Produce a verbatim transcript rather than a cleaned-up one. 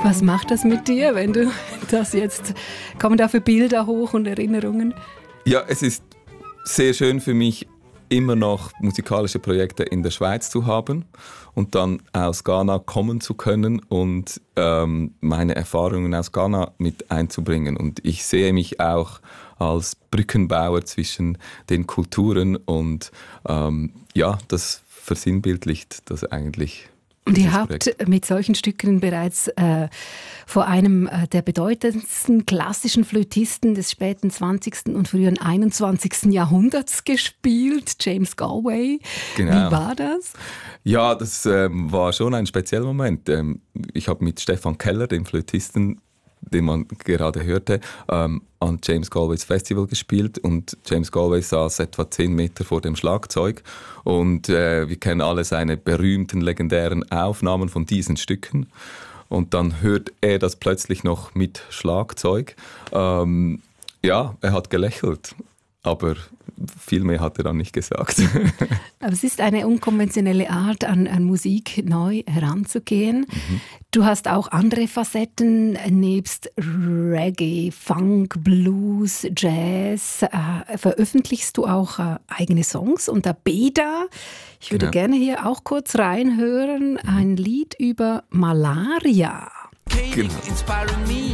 Was macht das mit dir, wenn du das jetzt, kommen da für Bilder hoch und Erinnerungen? Ja, es ist sehr schön für mich, immer noch musikalische Projekte in der Schweiz zu haben und dann aus Ghana kommen zu können und ähm, meine Erfahrungen aus Ghana mit einzubringen. Und ich sehe mich auch als Brückenbauer zwischen den Kulturen und ähm, ja, das versinnbildlicht das eigentlich. Und ihr habt Projekt. mit solchen Stücken bereits äh, vor einem äh, der bedeutendsten klassischen Flötisten des späten zwanzigsten und frühen einundzwanzigsten Jahrhunderts gespielt, James Galway. Genau. Wie war das? Ja, das ähm, war schon ein spezieller Moment. Ähm, ich habe mit Stefan Keller, dem Flötisten, den man gerade hörte, ähm, an James Galways Festival gespielt und James Galway saß etwa zehn Meter vor dem Schlagzeug und äh, wir kennen alle seine berühmten, legendären Aufnahmen von diesen Stücken und dann hört er das plötzlich noch mit Schlagzeug. Ähm, ja, er hat gelächelt, aber viel mehr hat er dann nicht gesagt. Aber es ist eine unkonventionelle Art, an, an Musik neu heranzugehen. Mhm. Du hast auch andere Facetten, nebst Reggae, Funk, Blues, Jazz. Äh, veröffentlichst du auch äh, eigene Songs unter Beda. Ich würde genau. gerne hier auch kurz reinhören. Ein Lied über Malaria. Genau.